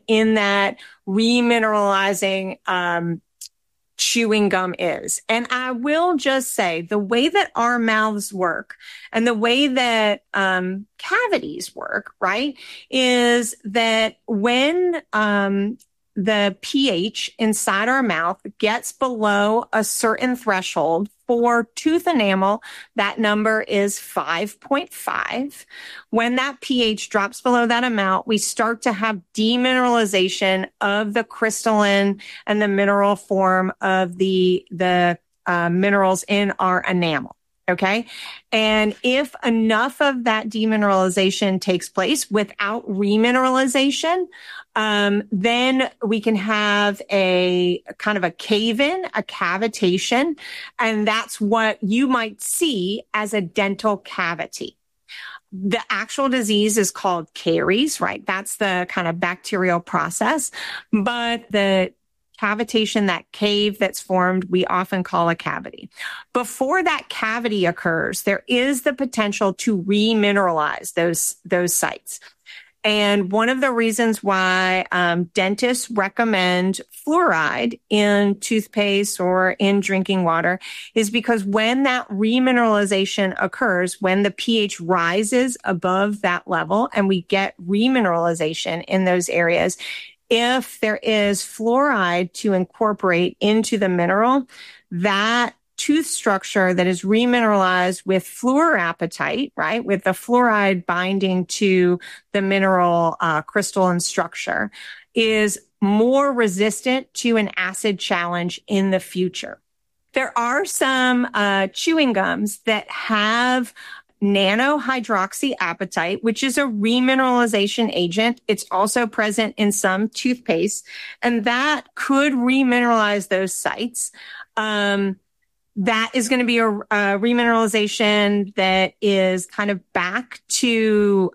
in that remineralizing chewing gum is. And I will just say the way that our mouths work and the way that cavities work, right, is that when the pH inside our mouth gets below a certain threshold for tooth enamel, that number is 5.5. When that pH drops below that amount, we start to have demineralization of the crystalline and the mineral form of the minerals in our enamel. Okay. And if enough of that demineralization takes place without remineralization, then we can have a kind of a cave-in, a cavitation, and that's what you might see as a dental cavity. The actual disease is called caries, right? That's the kind of bacterial process, but the cavitation, that cave that's formed, we often call a cavity. Before that cavity occurs, there is the potential to remineralize those sites. And one of the reasons why dentists recommend fluoride in toothpaste or in drinking water is because when that remineralization occurs, when the pH rises above that level and we get remineralization in those areas, if there is fluoride to incorporate into the mineral, that tooth structure that is remineralized with fluorapatite, right, with the fluoride binding to the mineral crystalline structure, is more resistant to an acid challenge in the future. There are some chewing gums that have nanohydroxyapatite, which is a remineralization agent. It's also present in some toothpaste, and that could remineralize those sites. That is going to be a remineralization that is kind of back to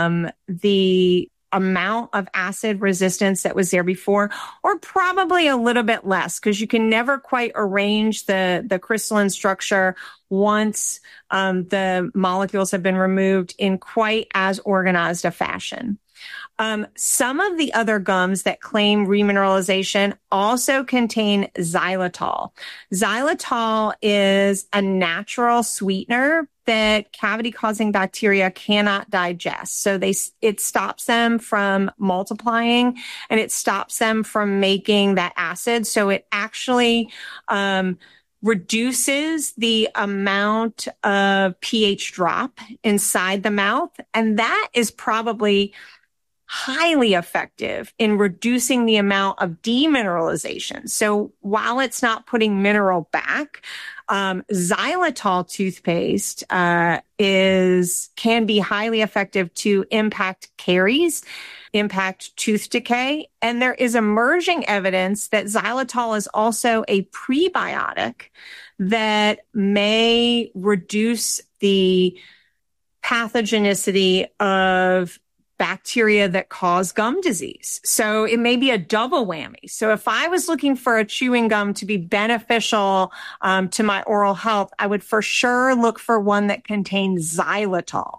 the amount of acid resistance that was there before, or probably a little bit less, because you can never quite arrange the crystalline structure once the molecules have been removed in quite as organized a fashion. Some of the other gums that claim remineralization also contain xylitol. Xylitol is a natural sweetener that cavity-causing bacteria cannot digest. So it stops them from multiplying and it stops them from making that acid. So it actually reduces the amount of pH drop inside the mouth. And that is probably highly effective in reducing the amount of demineralization. So while it's not putting mineral back, xylitol toothpaste can be highly effective to impact caries, impact tooth decay. And there is emerging evidence that xylitol is also a prebiotic that may reduce the pathogenicity of bacteria that cause gum disease. So it may be a double whammy. So if I was looking for a chewing gum to be beneficial to my oral health, I would for sure look for one that contains xylitol.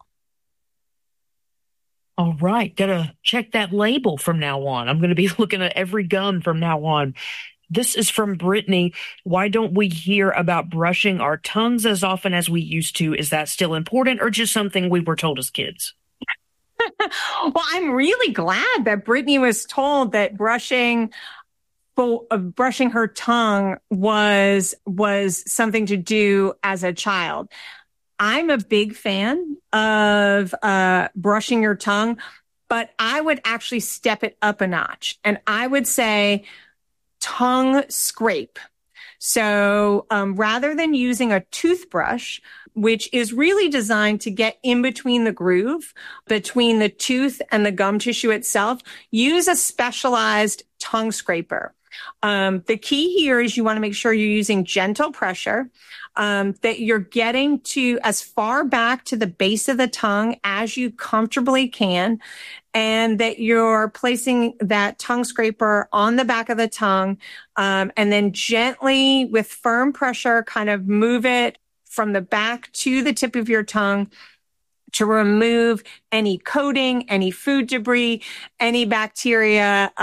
All right. Gotta check that label from now on. I'm going to be looking at every gum from now on. This is from Brittany. Why don't we hear about brushing our tongues as often as we used to? Is that still important or just something we were told as kids? Well, I'm really glad that Brittany was told that brushing her tongue was something to do as a child. I'm a big fan of brushing your tongue, but I would actually step it up a notch. And I would say tongue scrape. So rather than using a toothbrush, which is really designed to get in between the groove between the tooth and the gum tissue itself, use a specialized tongue scraper. The key here is you want to make sure you're using gentle pressure, that you're getting to as far back to the base of the tongue as you comfortably can, and that you're placing that tongue scraper on the back of the tongue, and then gently with firm pressure kind of move it from the back to the tip of your tongue to remove any coating, any food debris, any bacteria